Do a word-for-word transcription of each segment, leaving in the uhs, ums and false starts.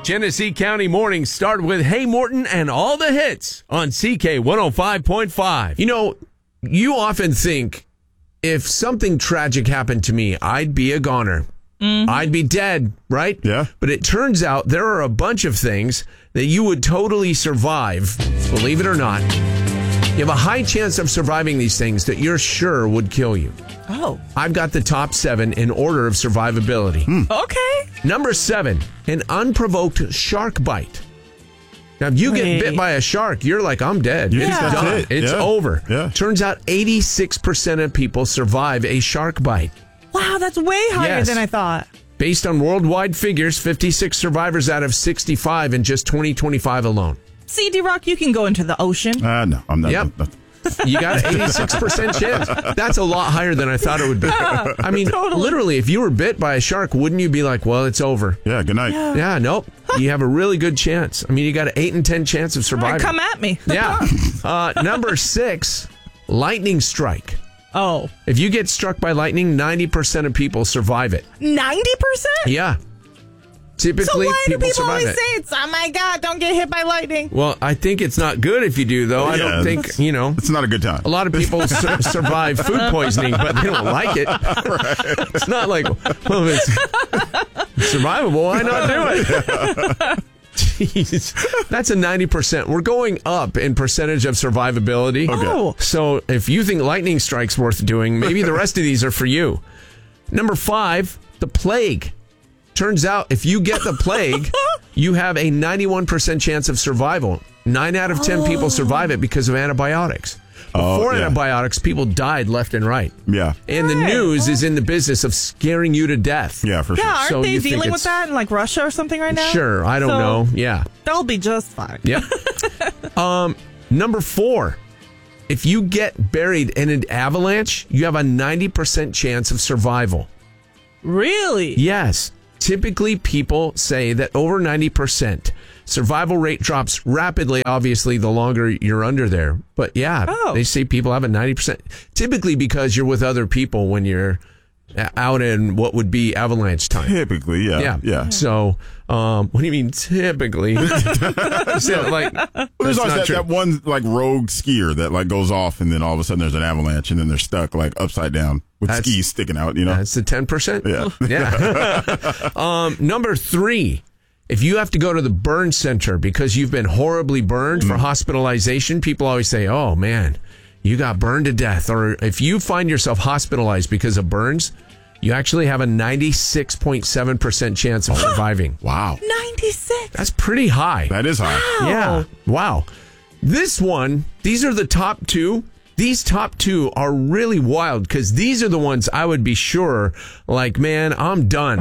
Genesee County Mornings start with Hey Morton and all the hits on C K one oh five point five. You know, you often think if something tragic happened to me, I'd be a goner. Mm-hmm. I'd be dead, right? Yeah. But it turns out there are a bunch of things that you would totally survive, believe it or not. You have a high chance of surviving these things that you're sure would kill you. Oh. I've got the top seven in order of survivability. Hmm. Okay. Number seven, an unprovoked shark bite. Now, if you Wait. get bit by a shark, you're like, I'm dead. You It's think that's done. it? It's Yeah. over. Yeah. Turns out eighty-six percent of people survive a shark bite. Wow, that's way higher Yes. than I thought. Based on worldwide figures, fifty-six survivors out of sixty-five in just twenty twenty-five alone. See, D-Rock, you can go into the ocean. Uh, no, I'm not. Yep. not- You got an eighty-six percent chance. That's a lot higher than I thought it would be. Yeah, I mean, totally. literally, if you were bit by a shark, wouldn't you be like, well, it's over? Yeah, good night. Yeah. Yeah, nope. You have a really good chance. I mean, you got an eight in ten chance of All right, surviving. come at me. Yeah. Uh, number six, lightning strike. Oh. If you get struck by lightning, ninety percent of people survive it. ninety percent? Yeah. Typically, So why do people, people survive always it. say it's, oh my God, don't get hit by lightning? Well, I think it's not good if you do, though. I Yeah, don't think, it's- you know. It's not a good time. A lot of people sur- survive food poisoning, but they don't like it. It's not like, well, if it's survivable, why not do it? Jeez. That's a ninety percent. We're going up in percentage of survivability. Okay. Oh. So if you think lightning strike's worth doing, maybe the rest of these are for you. Number five, the plague. Turns out if you get the plague, you have a ninety-one percent chance of survival. Nine out of ten people survive it because of antibiotics. Oh, Before yeah. antibiotics, people died left and right. Yeah. And the Right. news is in the business of scaring you to death. Yeah, for Yeah, sure. aren't So they you think dealing with it's- that in like Russia or something right now? Sure, I don't So, know. Yeah. They'll be just fine. Yep. um, number four, if you get buried in an avalanche, you have a ninety percent chance of survival. Really? Yes. Typically, people say that over ninety percent survival rate drops rapidly, obviously, the longer you're under there. But yeah, Oh. they say people have a ninety percent. Typically because you're with other people when you're out in what would be avalanche time. Typically, yeah. Yeah. Yeah. So, um, what do you mean typically? So, like, Well, that's there's always not that, true. that one like rogue skier that like goes off and then all of a sudden there's an avalanche and then they're stuck like upside down with That's- skis sticking out, you know? That's the ten percent? Yeah. Yeah. um, number three, if you have to go to the burn center because you've been horribly burned for hospitalization, people always say, oh, man, you got burned to death. Or if you find yourself hospitalized because of burns, you actually have a ninety-six point seven percent chance of surviving. Wow. ninety-six. That's pretty high. That is high. Yeah. Wow. This one, these are the top two. These top two are really wild because these are the ones I would be sure, like, man, I'm done.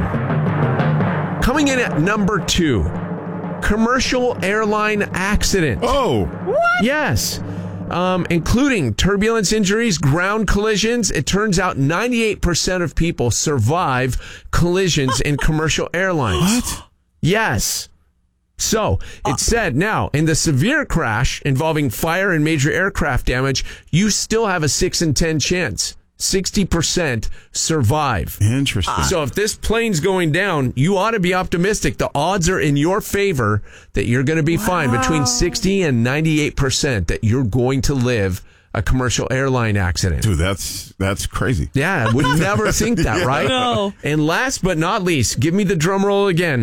Coming in at number two, commercial airline accident. Oh. What? Yes. Um, including turbulence injuries, ground collisions. It turns out ninety-eight percent of people survive collisions in commercial airlines. What? Yes. So it said now in the severe crash involving fire and major aircraft damage, you still have a six in ten chance. sixty percent survive. Interesting. So if this plane's going down, you ought to be optimistic. The odds are in your favor that you're going to be fine. Between sixty and ninety-eight percent that you're going to live a commercial airline accident. Dude, that's that's crazy. Yeah, I would never think that, right? No. And last but not least, give me the drum roll again.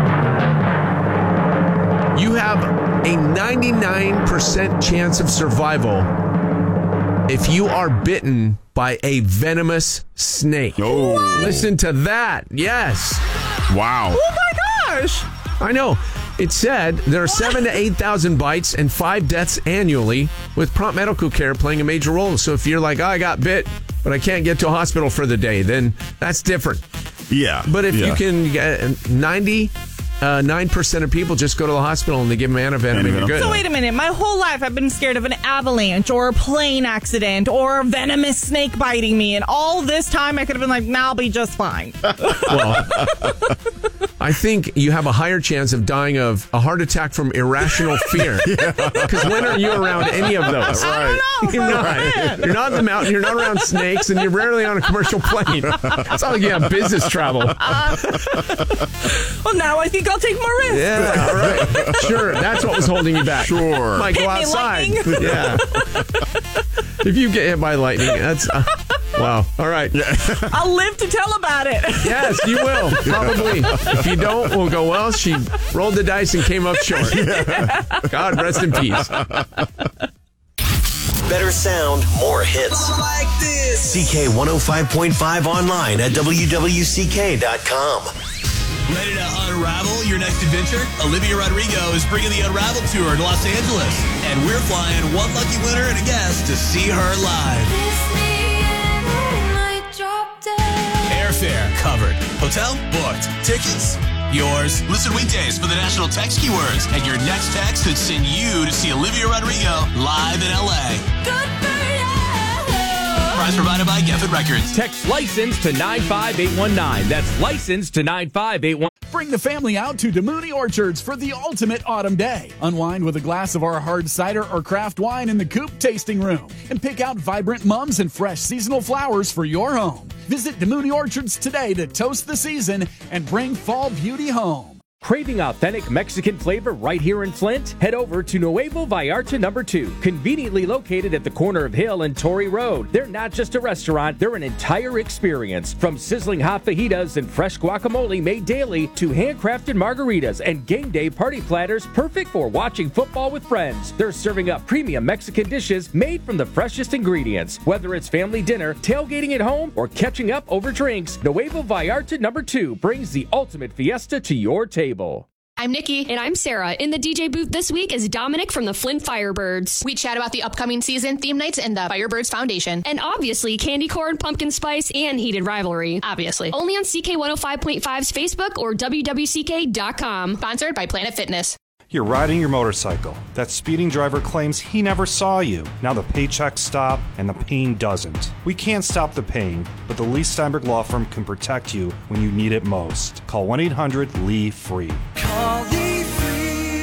You have a ninety-nine percent chance of survival if you are bitten by a venomous snake. Oh. Listen to that. Yes. Wow. Oh my gosh. I know. It said there are seven to eight thousand bites and five deaths annually, with prompt medical care playing a major role. So if you're like, oh, I got bit, but I can't get to a hospital for the day, then that's different. Yeah. But if yeah. you can get ninety Uh, nine percent of people just go to the hospital and they give them antivenom and you're Antivenom. good. So wait a minute. My whole life I've been scared of an avalanche or a plane accident or a venomous snake biting me. And all this time I could have been like, nah, I'll be just fine. Well, I think you have a higher chance of dying of a heart attack from irrational fear. Because when are you around any of those? I don't know. You're but not. man. You're not in the mountain. You're not around snakes, and you're rarely on a commercial plane. It's not like you have business travel. Well, now I think I'll take more risks. Yeah, all right. Sure, that's what was holding you back. Sure. Might go Hit me, outside. lightning. Yeah. If you get hit by lightning, that's uh, wow. All right. I'll live to tell about it. Yes, you will. Probably. If you don't, we'll go, well, she rolled the dice and came up short. God rest in peace. Better sound, more hits. Like this. C K one oh five point five online at W W C K dot com. Ready to unravel your next adventure? Olivia Rodrigo is bringing the Unravel Tour to Los Angeles. And we're flying one lucky winner and a guest to see her live. Airfare covered. Hotel booked. Tickets yours. Listen weekdays for the national text keywords. And your next text could send you to see Olivia Rodrigo live in L A. Good for you. Prize provided by Geffen Records. Text license to nine five eight one nine. That's license to nine five eight one nine. Bring the family out to DeMooney Orchards for the ultimate autumn day. Unwind with a glass of our hard cider or craft wine in the Coop tasting room. And pick out vibrant mums and fresh seasonal flowers for your home. Visit DeMooney Orchards today to toast the season and bring fall beauty home. Craving authentic Mexican flavor right here in Flint? Head over to Nuevo Vallarta number two, conveniently located at the corner of Hill and Torrey Road. They're not just a restaurant, they're an entire experience. From sizzling hot fajitas and fresh guacamole made daily to handcrafted margaritas and game day party platters perfect for watching football with friends. They're serving up premium Mexican dishes made from the freshest ingredients. Whether it's family dinner, tailgating at home, or catching up over drinks, Nuevo Vallarta number two brings the ultimate fiesta to your table. I'm Nikki. And I'm Sarah. In the D J booth this week is Dominic from the Flint Firebirds. We chat about the upcoming season, theme nights, and the Firebirds Foundation. And obviously, candy corn, pumpkin spice, and heated rivalry. Obviously. Only on C K one oh five point five's Facebook or W W C K dot com. Sponsored by Planet Fitness. You're riding your motorcycle. That speeding driver claims he never saw you. Now the paychecks stop and the pain doesn't. We can't stop the pain, but the Lee Steinberg Law Firm can protect you when you need it most. Call one eight hundred L E E FREE. Call Lee Free.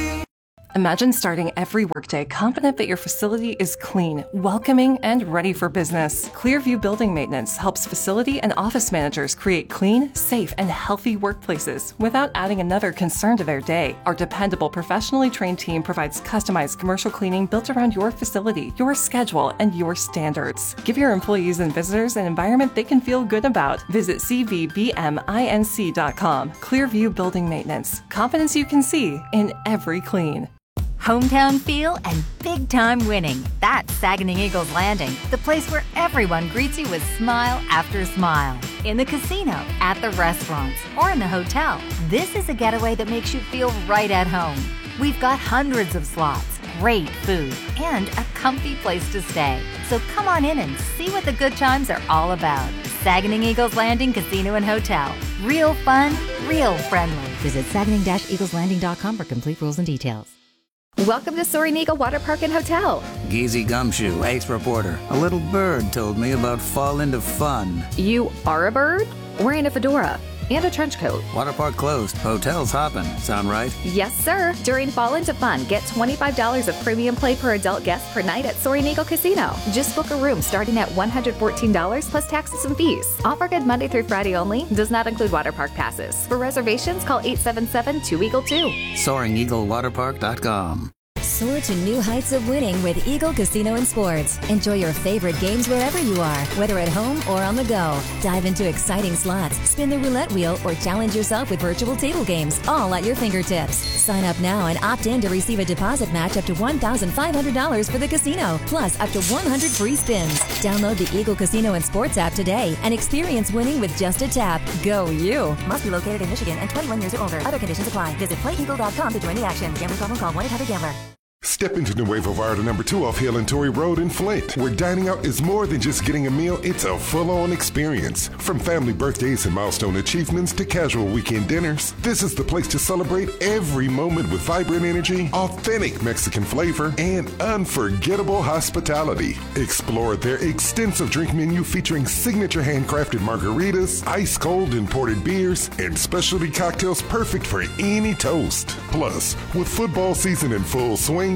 Imagine starting every workday confident that your facility is clean, welcoming, and ready for business. Clearview Building Maintenance helps facility and office managers create clean, safe, and healthy workplaces without adding another concern to their day. Our dependable, professionally trained team provides customized commercial cleaning built around your facility, your schedule, and your standards. Give your employees and visitors an environment they can feel good about. Visit C V B M I N C dot com. Clearview Building Maintenance. Confidence you can see in every clean. Hometown feel and big-time winning. That's Saginaw Eagles Landing, the place where everyone greets you with smile after smile. In the casino, at the restaurants, or in the hotel, this is a getaway that makes you feel right at home. We've got hundreds of slots, great food, and a comfy place to stay. So come on in and see what the good times are all about. Saginaw Eagles Landing Casino and Hotel. Real fun, real friendly. Visit Saginaw Eagles Landing dot com for complete rules and details. Welcome to Soaring Eagle Water Park and Hotel. Geezy Gumshoe, ace reporter. A little bird told me about Fall into Fun. You are a bird? Wearing a fedora and a trench coat. Water park closed. Hotel's hopping. Sound right? Yes, sir. During Fall into Fun, get twenty-five dollars of premium play per adult guest per night at Soaring Eagle Casino. Just book a room starting at one hundred fourteen dollars plus taxes and fees. Offer good Monday through Friday only. Does not include water park passes. For reservations, call eight seven seven, two eagle two. Soaring Eagle Water Park dot com. Soar to new heights of winning with Eagle Casino and Sports. Enjoy your favorite games wherever you are, whether at home or on the go. Dive into exciting slots, spin the roulette wheel, or challenge yourself with virtual table games, all at your fingertips. Sign up now and opt in to receive a deposit match up to one thousand five hundred dollars for the casino, plus up to one hundred free spins. Download the Eagle Casino and Sports app today and experience winning with just a tap. Go you! Must be located in Michigan and twenty-one years or older. Other conditions apply. Visit play eagle dot com to join the action. Gambling problem, call one eight hundred gambler. Step into Nuevo Vallarta number two off Hill and Torrey Road in Flint, where dining out is more than just getting a meal, it's a full-on experience. From family birthdays and milestone achievements to casual weekend dinners, this is the place to celebrate every moment with vibrant energy, authentic Mexican flavor, and unforgettable hospitality. Explore their extensive drink menu featuring signature handcrafted margaritas, ice-cold imported beers, and specialty cocktails perfect for any toast. Plus, with football season in full swing,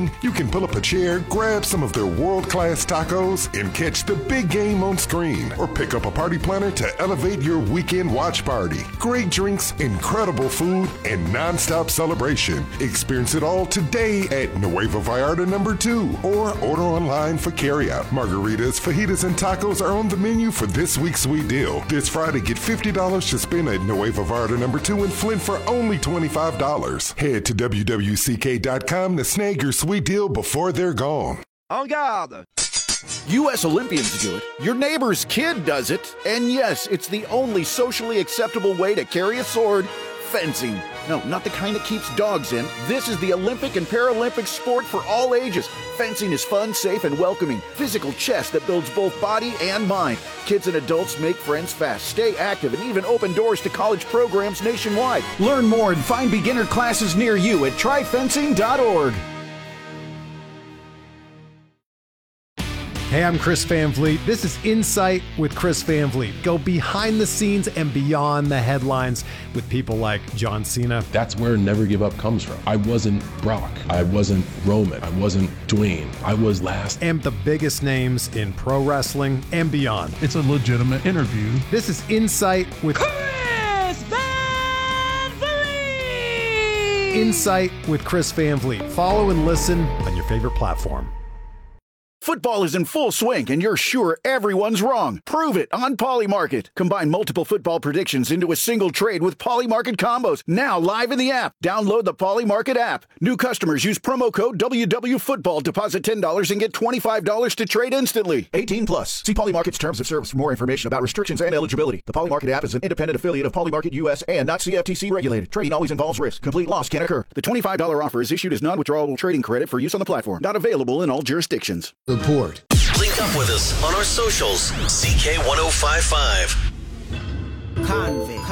wing, you can pull up a chair, grab some of their world-class tacos, and catch the big game on screen. Or pick up a party planner to elevate your weekend watch party. Great drinks, incredible food, and non-stop celebration. Experience it all today at Nueva Vallarta number two, or order online for carryout. Margaritas, fajitas, and tacos are on the menu for this week's sweet deal. This Friday, get fifty dollars to spend at Nueva Vallarta number two in Flint for only twenty-five dollars. Head to W W C K dot com to snag your sweet deal before they're gone. En garde! U S Olympians do it. Your neighbor's kid does it. And yes, it's the only socially acceptable way to carry a sword. Fencing. No, not the kind that keeps dogs in. This is the Olympic and Paralympic sport for all ages. Fencing is fun, safe, and welcoming. Physical chess that builds both body and mind. Kids and adults make friends fast, stay active, and even open doors to college programs nationwide. Learn more and find beginner classes near you at try fencing dot org. Hey, I'm Chris Van Vliet. This is Insight with Chris Van Vliet. Go behind the scenes and beyond the headlines with people like John Cena. That's where Never Give Up comes from. I wasn't Brock. I wasn't Roman. I wasn't Dwayne. I was last. And the biggest names in pro wrestling and beyond. It's a legitimate interview. This is Insight with Chris Van Vliet. Insight with Chris Van Vliet. Follow and listen on your favorite platform. Football is in full swing, and you're sure everyone's wrong. Prove it on Polymarket. Combine multiple football predictions into a single trade with Polymarket combos. Now live in the app. Download the Polymarket app. New customers use promo code W W Football. Deposit ten dollars and get twenty-five dollars to trade instantly. eighteen plus. See Polymarket's terms of service for more information about restrictions and eligibility. The Polymarket app is an independent affiliate of Polymarket U S and not C F T C regulated. Trading always involves risk. Complete loss can occur. The twenty-five dollars offer is issued as non-withdrawable trading credit for use on the platform. Not available in all jurisdictions. Report. Link up with us on our socials. C K ten fifty-five. Convict.